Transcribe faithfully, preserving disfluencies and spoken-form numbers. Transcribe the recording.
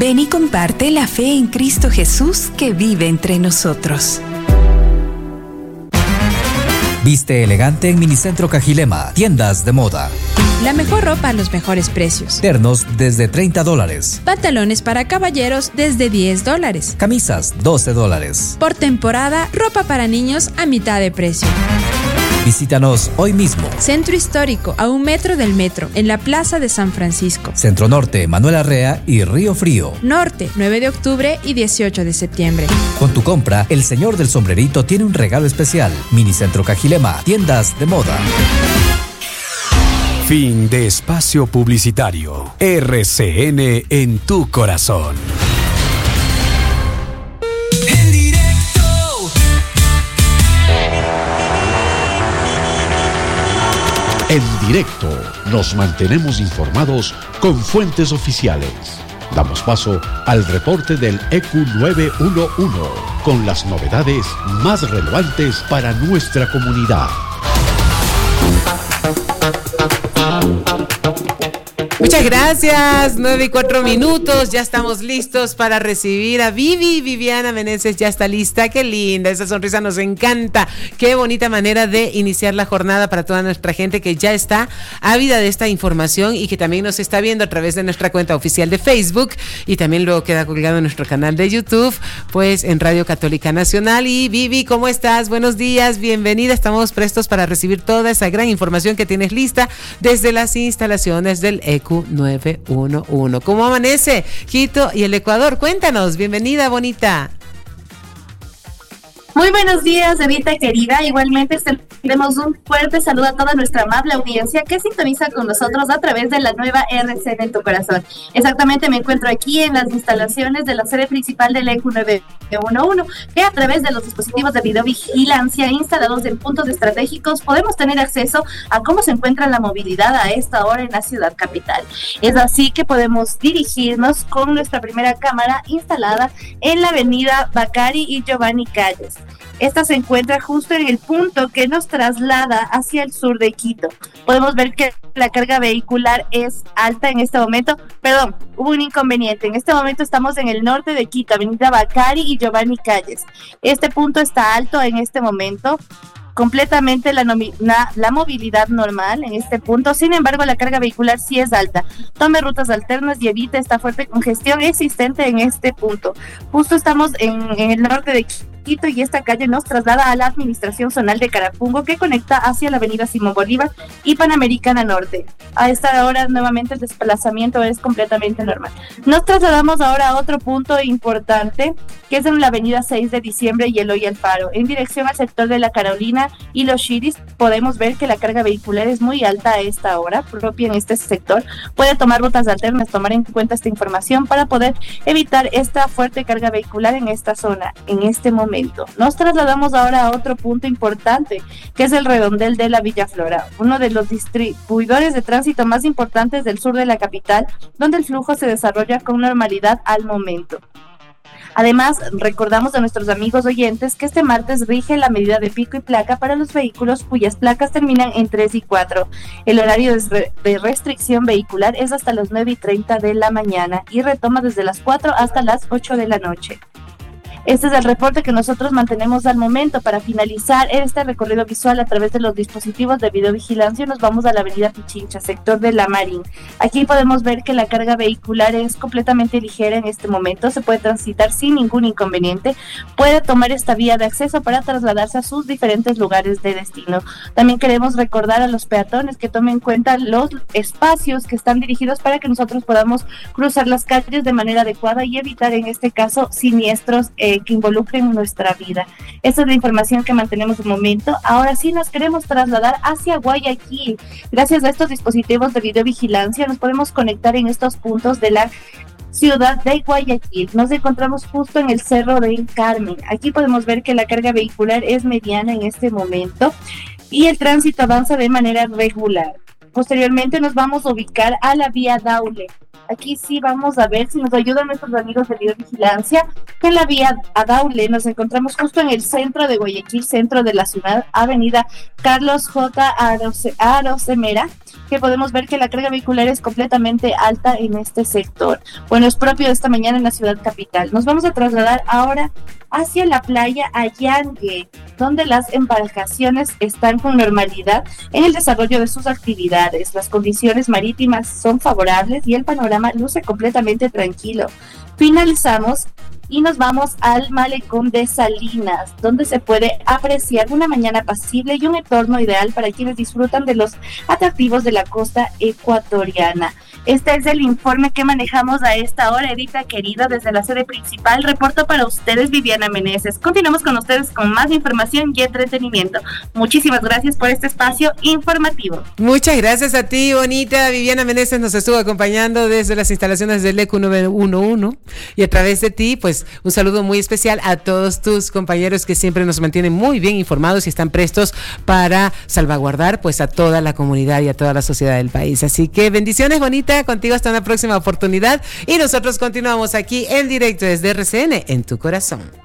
Ven y comparte la fe en Cristo Jesús que vive entre nosotros. Viste elegante en Minicentro Cajilema, tiendas de moda. La mejor ropa a los mejores precios. Ternos desde treinta dólares. Pantalones para caballeros desde diez dólares. Camisas doce dólares. Por temporada, ropa para niños a mitad de precio. Visítanos hoy mismo. Centro Histórico, a un metro del metro, en la Plaza de San Francisco. Centro Norte, Manuel Arrea y Río Frío. Norte, nueve de octubre y dieciocho de septiembre. Con tu compra, el señor del sombrerito tiene un regalo especial. Minicentro Cajilema, tiendas de moda. Fin de espacio publicitario. R C N en tu corazón. En directo nos mantenemos informados con fuentes oficiales. Damos paso al reporte del E Q nueve uno uno con las novedades más relevantes para nuestra comunidad. Muchas gracias, nueve y cuatro minutos, ya estamos listos para recibir a Vivi. Viviana Meneses ya está lista, qué linda, esa sonrisa nos encanta, qué bonita manera de iniciar la jornada para toda nuestra gente que ya está ávida de esta información y que también nos está viendo a través de nuestra cuenta oficial de Facebook y también luego queda colgado en nuestro canal de YouTube, pues en Radio Católica Nacional. Y Vivi, ¿cómo estás? Buenos días, bienvenida, estamos prestos para recibir toda esa gran información que tienes lista desde las instalaciones del E Q nueve uno uno. ¿Cómo amanece Quito y el Ecuador? Cuéntanos, bienvenida, bonita. Muy buenos días, Evita querida. Igualmente tenemos un fuerte saludo a toda nuestra amable audiencia que sintoniza con nosotros a través de la nueva R C N en tu corazón. Exactamente, me encuentro aquí en las instalaciones de la sede principal del E Q nueve uno uno, que a través de los dispositivos de videovigilancia instalados en puntos estratégicos podemos tener acceso a cómo se encuentra la movilidad a esta hora en la ciudad capital. Es así que podemos dirigirnos con nuestra primera cámara instalada en la avenida Bacari y Giovanni Calles. Esta se encuentra justo en el punto que nos traslada hacia el sur de Quito. Podemos ver que la carga vehicular es alta en este momento. Perdón, hubo un inconveniente. En este momento estamos en el norte de Quito, avenida Bacari y Giovanni Calles. Este punto está alto en este momento. Completamente la, nomi- la, la movilidad normal en este punto, sin embargo la carga vehicular sí es alta. Tome rutas alternas y evite esta fuerte congestión existente en este punto. Justo estamos en, en el norte de Quito y esta calle nos traslada a la administración zonal de Carapungo que conecta hacia la avenida Simón Bolívar y Panamericana Norte. A esta hora nuevamente el desplazamiento es completamente normal. Nos trasladamos ahora a otro punto importante que es en la avenida seis de diciembre y Eloy Alfaro. En dirección al sector de La Carolina y Los Chiris podemos ver que la carga vehicular es muy alta a esta hora, propia en este sector. Puede tomar rutas alternas, tomar en cuenta esta información para poder evitar esta fuerte carga vehicular en esta zona, en este momento. Nos trasladamos ahora a otro punto importante, que es el redondel de la Villa Flora, uno de los distribuidores de tránsito más importantes del sur de la capital, donde el flujo se desarrolla con normalidad al momento. Además, recordamos a nuestros amigos oyentes que este martes rige la medida de pico y placa para los vehículos cuyas placas terminan en tres y cuatro. El horario de restricción vehicular es hasta las nueve y treinta de la mañana y retoma desde las cuatro hasta las ocho de la noche. Este es el reporte que nosotros mantenemos al momento. Para finalizar este recorrido visual a través de los dispositivos de videovigilancia, nos vamos a la avenida Pichincha, sector de La Marín. Aquí podemos ver que la carga vehicular es completamente ligera en este momento, se puede transitar sin ningún inconveniente, puede tomar esta vía de acceso para trasladarse a sus diferentes lugares de destino. También queremos recordar a los peatones que tomen en cuenta los espacios que están dirigidos para que nosotros podamos cruzar las calles de manera adecuada y evitar en este caso siniestros eh, que involucren nuestra vida. Esta es la información que mantenemos de momento. Ahora sí nos queremos trasladar hacia Guayaquil. Gracias a estos dispositivos de videovigilancia nos podemos conectar en estos puntos de la ciudad de Guayaquil. Nos encontramos justo en el Cerro del Carmen. Aquí podemos ver que la carga vehicular es mediana en este momento y el tránsito avanza de manera regular. Posteriormente nos vamos a ubicar a la vía Daule. Aquí sí vamos a ver si nos ayudan nuestros amigos de videovigilancia que en la vía Adaule nos encontramos justo en el centro de Guayaquil, centro de la ciudad, avenida Carlos J. Arose, Arosemera, que podemos ver que la carga vehicular es completamente alta en este sector. Bueno, es propio de esta mañana en la ciudad capital. Nos vamos a trasladar ahora hacia la playa Allangue, donde las embarcaciones están con normalidad en el desarrollo de sus actividades. Las condiciones marítimas son favorables y el panorama luce completamente tranquilo. Finalizamos y nos vamos al malecón de Salinas, donde se puede apreciar una mañana apacible y un entorno ideal para quienes disfrutan de los atractivos de la costa ecuatoriana. Este es el informe que manejamos a esta hora, Edita querida, desde la sede principal. Reporto para ustedes, Viviana Meneses. Continuamos con ustedes con más información y entretenimiento. Muchísimas gracias por este espacio informativo. Muchas gracias a ti, bonita. Viviana Meneses nos estuvo acompañando desde las instalaciones del E Q nueve uno uno y a través de ti, pues un saludo muy especial a todos tus compañeros que siempre nos mantienen muy bien informados y están prestos para salvaguardar pues a toda la comunidad y a toda la sociedad del país. Así que bendiciones, bonita. Contigo hasta una próxima oportunidad y nosotros continuamos aquí en directo desde R C N en tu corazón.